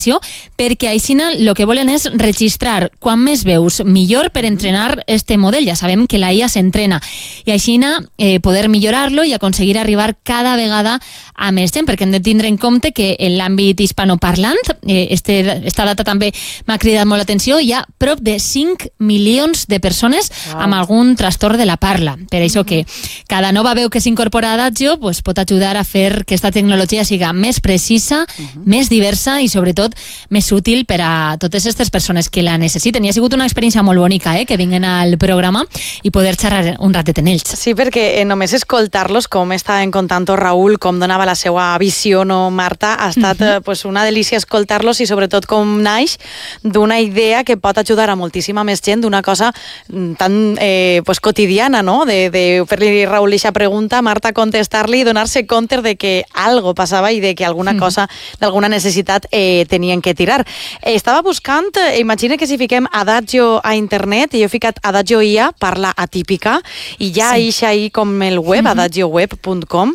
perquè així el que volen és registrar quan més veus millor per entrenar este model. Ja sabem que la IA s'entrena i així poder millorar-lo i aconseguir arribar cada vegada a més gent, perquè hem de tindre en compte que en l'àmbit hispanoparlant, esta data també m'ha cridat molt l'atenció, hi ha prop de 5 milions de persones amb algun trastorn de la parla. Per això que cada nova veu que s'incorpora a Adagio pot ajudar a fer que aquesta tecnologia siga més precisa, més diversa i sobretot més útil per a totes aquestes persones que la necessiten. I ha sigut una experiència molt bonica, que vinguen al programa i poder xerrar un ratet en ells. Sí, perquè només escoltar-los, com estaven contant Raül, com donava la seva visió, Marta, ha estat una delícia escoltar-los i sobretot com naix d'una idea que pot ajudar a moltíssima més gent, d'una cosa tan quotidiana, no? De fer-li Raül aquesta pregunta, Marta contestar-li i donar-se compte de que algo passava i de que alguna cosa, d'alguna necessitat tenien que tirar. Estava buscant, imagina que si fiquem Adagio a internet, i jo he ficat Adagio IA, parla atípica, i ja eixa ahí com el web, adagioweb.com,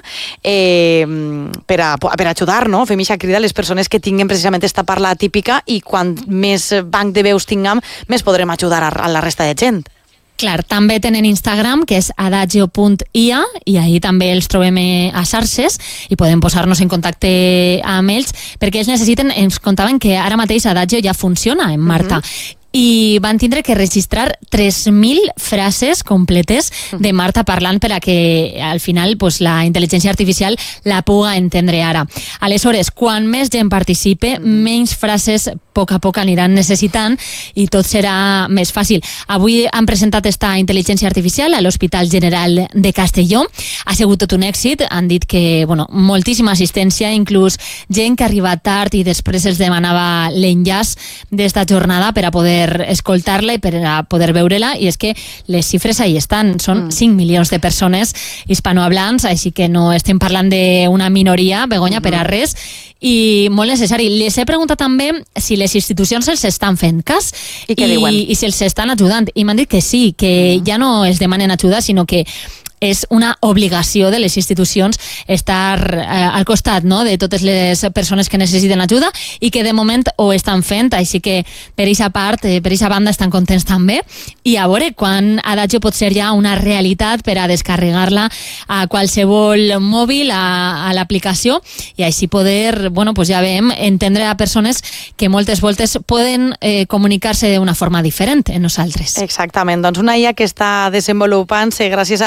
per a ajudar, no? Fem eixa crida a les persones que tinguin precisament esta parla atípica i quan més banc de veus tinguem, més podrem ajudar a la resta de gent. Clar, també tenen Instagram, que és adagio.ia, i ahí també els trobem a xarxes i podem posar-nos en contacte amb ells, perquè ells necessiten, ens contaven que ara mateix Adagio ja funciona en Marta, i van tindre que registrar 3.000 frases completes de Marta parlant per a que al final la intel·ligència artificial la puga entendre ara. Aleshores, quan més gent participe, menys frases a poc aniran necessitant i tot serà més fàcil. Avui han presentat esta intel·ligència artificial a l'Hospital General de Castelló. Ha sigut tot un èxit. Han dit que moltíssima assistència, inclús gent que arriba tard i després els demanava l'enllaç d'esta jornada per a poder escoltar-la i per a poder veure-la, i és que les xifres ahí estan, són 5 milions de persones hispanohablants, així que no estem parlant d'una minoria, Begoña, per a res, i molt necessari. Les he preguntat també si les institucions els estan fent cas i si els estan ajudant, i m'han dit que sí, que ja no els demanen ajuda, sinó que és una obligació de les institucions estar al costat, no?, de totes les persones que necessiten ajuda i que de moment ho estan fent, així que per aquesta part, per aquesta banda estan contents també, i a veure quan Adagio pot ser ja una realitat per a descarregar-la a qualsevol mòbil, a l'aplicació, i així poder, ja veiem, entendre a persones que moltes voltes poden comunicar-se d'una forma diferent en nosaltres. Exactament, doncs una IA que està desenvolupant-se gràcies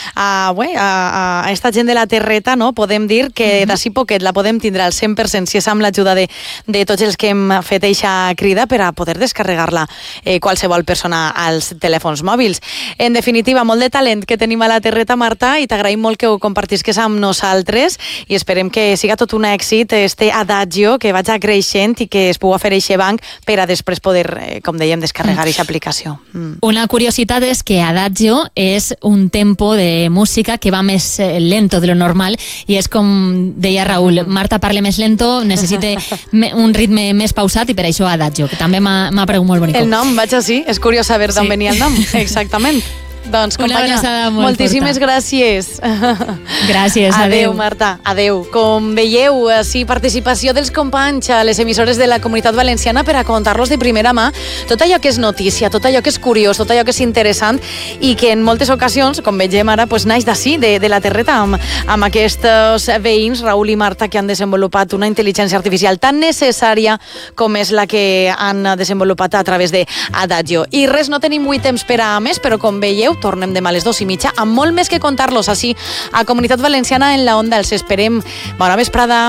a esta gent de la terreta, no? Podem dir que d'ací poquet la podem tindre al 100% si és amb l'ajuda de tots els que hem fet eixa crida per a poder descarregar-la qualsevol persona als telèfons mòbils. En definitiva, molt de talent que tenim a la terreta, Marta, i t'agraïm molt que ho compartisques amb nosaltres i esperem que siga tot un èxit este Adagio, que vaig creixent i que es pugui fer eixe banc per a després poder, com dèiem, descarregar eixa aplicació. Una curiositat és que Adagio és un tempo de música que va més lento de lo normal, i és com deia Raül, Marta parla més lento, necessita un ritme més pausat, i per això Adagio, que també m'ha paregut molt bonic. El nom, vaig així, és curiós saber d'on venia el nom, exactament. Doncs, companya, moltíssimes gràcies. Gràcies, adeu. Marta, adeu. Com veieu, sí, participació dels companys a les emissores de la Comunitat Valenciana per a contar-los de primera mà tot allò que és notícia, tot allò que és curiós, tot allò que és interessant, i que en moltes ocasions, com veiem ara, naix d'ací, de la terreta, amb aquests veïns, Raül i Marta, que han desenvolupat una intel·ligència artificial tan necessària com és la que han desenvolupat a través d'Adagio. I res, no tenim avui temps per a més, però com veieu, tornem demà a les 2:30 amb molt més que contar-los així a Comunitat Valenciana en la Onda. Els esperem. Bona vesprada.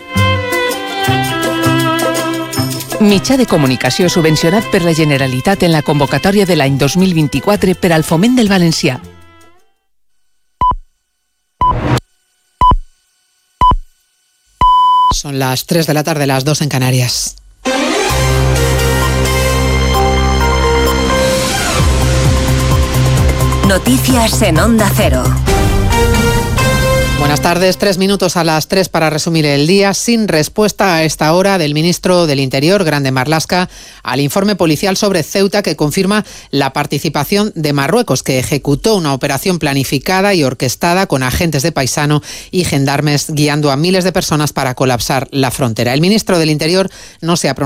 Mitjà de comunicació subvencionat per la Generalitat en la convocatòria de l'any 2024 per al foment del valencià. Son las 3 de la tarde, las 2 en Canarias. Noticias en Onda Cero. Buenas tardes, 3 minutos a las 3 para resumir el día. Sin respuesta a esta hora del ministro del Interior, Grande Marlaska, al informe policial sobre Ceuta que confirma la participación de Marruecos, que ejecutó una operación planificada y orquestada con agentes de paisano y gendarmes guiando a miles de personas para colapsar la frontera. El ministro del Interior no se ha pronunciado